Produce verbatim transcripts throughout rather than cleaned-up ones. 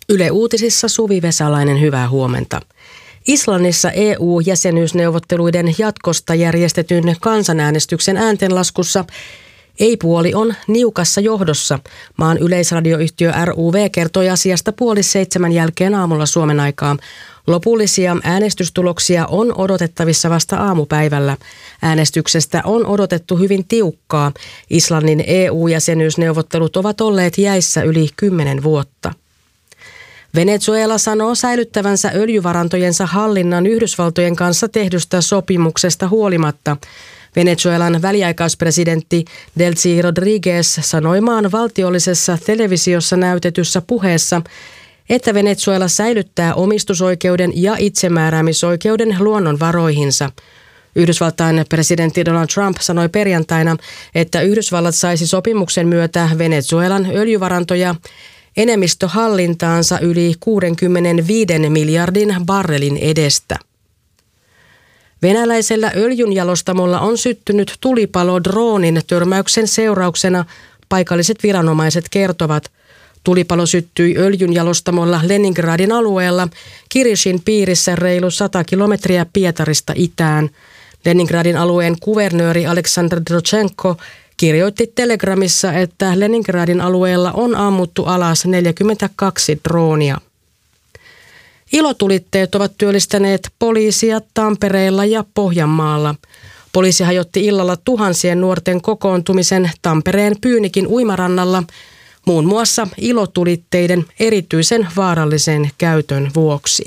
Yle Uutisissa Suvi Vesalainen, hyvää huomenta. Islannissa E U-jäsenyysneuvotteluiden jatkosta järjestetyn kansanäänestyksen ääntenlaskussa ei-puoli on niukassa johdossa. Maan yleisradioyhtiö R U V kertoi asiasta puoli seitsemän jälkeen aamulla Suomen aikaa. Lopullisia äänestystuloksia on odotettavissa vasta aamupäivällä. Äänestyksestä on odotettu hyvin tiukkaa. Islannin E U-jäsenyysneuvottelut ovat olleet jäissä yli kymmenen vuotta. Venezuela sanoo säilyttävänsä öljyvarantojensa hallinnan Yhdysvaltojen kanssa tehdystä sopimuksesta huolimatta. Venezuelan väliaikaispresidentti Delcy Rodriguez sanoi maan valtiollisessa televisiossa näytetyssä puheessa, että Venezuela säilyttää omistusoikeuden ja itsemääräämisoikeuden luonnonvaroihinsa. Yhdysvaltain presidentti Donald Trump sanoi perjantaina, että Yhdysvallat saisi sopimuksen myötä Venezuelan öljyvarantoja enemmistöhallintaansa yli kuusikymmentäviisi miljardin barrelin edestä. Venäläisellä öljynjalostamolla on syttynyt tulipalo droonin törmäyksen seurauksena, paikalliset viranomaiset kertovat. Tulipalo syttyi öljynjalostamolla Leningradin alueella Kirishin piirissä reilu sata kilometriä Pietarista itään. Leningradin alueen kuvernööri Aleksandr Drochenko kirjoitti Telegramissa, että Leningradin alueella on ammuttu alas neljäkymmentäkaksi droonia. Ilotulitteet ovat työllistäneet poliisia Tampereella ja Pohjanmaalla. Poliisi hajotti illalla tuhansien nuorten kokoontumisen Tampereen Pyynikin uimarannalla, muun muassa ilotulitteiden erityisen vaarallisen käytön vuoksi.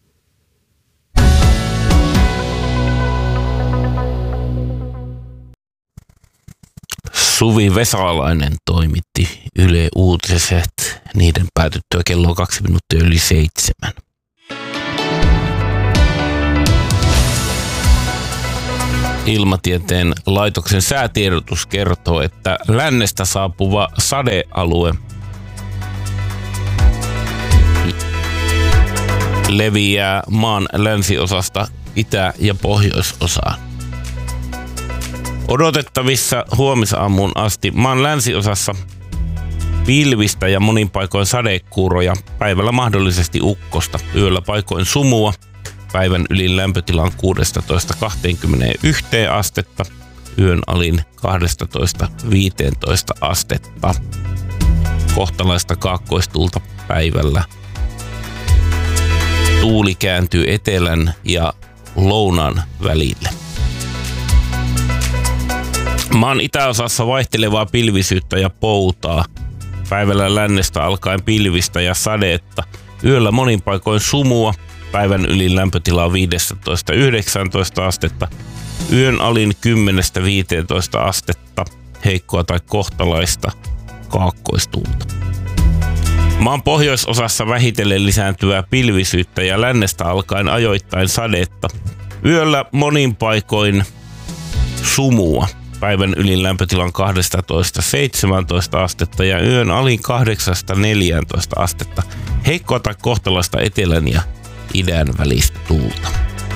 Suvi Vesalainen toimitti Yle Uutiset niiden päätyttyä kello kaksi minuuttia yli seitsemän. Ilmatieteen laitoksen säätiedotus kertoo, että lännestä saapuva sadealue leviää maan länsiosasta itä- ja pohjoisosaan. Odotettavissa huomisaamuun asti maan länsiosassa pilvistä ja monin paikoin sadekuuroja, päivällä mahdollisesti ukkosta, yöllä paikoin sumua. Päivän ylin lämpötila on kuusitoista kaksikymmentäyksi astetta, yön alin kaksitoista viisitoista astetta. Kohtalaista kaakkoistuulta päivällä. Tuuli kääntyy etelän ja lounan välille. Maan itäosassa vaihtelevaa pilvisyyttä ja poutaa. Päivällä lännestä alkaen pilvistä ja sadetta. Yöllä monin paikoin sumua. Päivän ylin lämpötila on viisitoista yhdeksäntoista astetta. Yön alin kymmenestä viiteentoista astetta. Heikkoa tai kohtalaista kaakkoistuulta. Maan pohjoisosassa vähitellen lisääntyvää pilvisyyttä ja lännestä alkaen ajoittain sadetta. Yöllä monin paikoin sumua. Päivän ylin lämpötila on kaksitoista seitsemäntoista astetta ja yön alin kahdeksasta neljääntoista astetta. Heikkoa tai kohtalaista etelän ja idän välistä tuulta.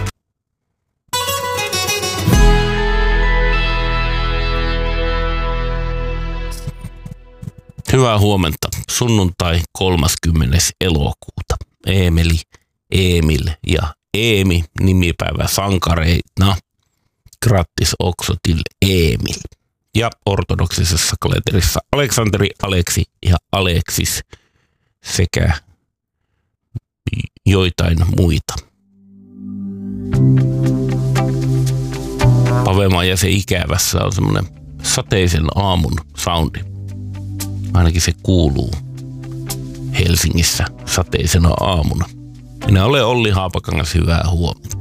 Hyvää huomenta. Sunnuntai kolmaskymmenes elokuuta. Eemeli, Emil ja Eemi nimipäivä sankareina. Grattis också till Emil. Ja ortodoksisessa kalenterissa Aleksanteri, Aleksi ja Aleksis sekä joitain muita. Pavemaan ja se ikävässä on semmoinen sateisen aamun soundi. Ainakin se kuuluu Helsingissä sateisena aamuna. Minä olen Olli Haapakangas, hyvää huomenta.